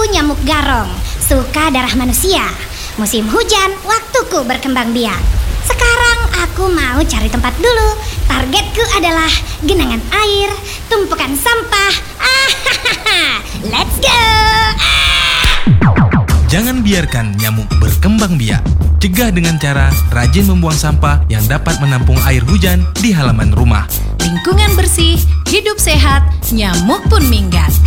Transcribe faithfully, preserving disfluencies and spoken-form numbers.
nyamuk garong, suka darah manusia. Musim hujan, waktuku berkembang biak. Sekarang aku mau cari tempat dulu. Targetku adalah genangan air, tumpukan sampah. Ah, let's go! Ah! Jangan biarkan nyamuk berkembang biak. Cegah dengan cara rajin membuang sampah yang dapat menampung air hujan di halaman rumah. Lingkungan bersih, hidup sehat, nyamuk pun minggat.